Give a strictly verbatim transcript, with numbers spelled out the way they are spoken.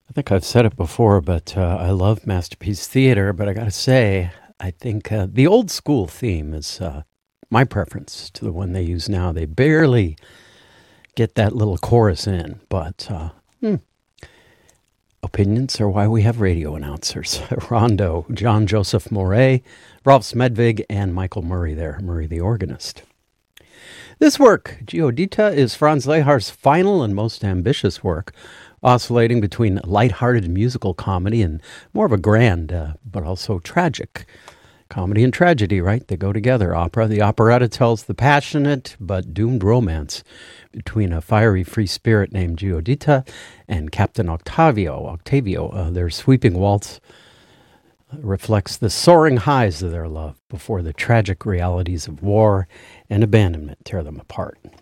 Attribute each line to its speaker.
Speaker 1: I think I've said it before, but uh, I love Masterpiece Theater, but I got to say, I think uh, the old school theme is uh, my preference to the one they use now. They barely get that little chorus in, but uh, hmm, opinions are why we have radio announcers. Rondo, John Joseph Moret, Ralph Smedvig, and Michael Murray there, Murray the organist. This work, Giudita, is Franz Lehar's final and most ambitious work, oscillating between light-hearted musical comedy and more of a grand, uh, but also tragic. Comedy and tragedy, right? They go together. Opera. The operetta tells the passionate but doomed romance between a fiery free spirit named Giudita and Captain Octavio. Octavio, uh, their sweeping waltz reflects the soaring highs of their love before the tragic realities of war and abandonment tear them apart.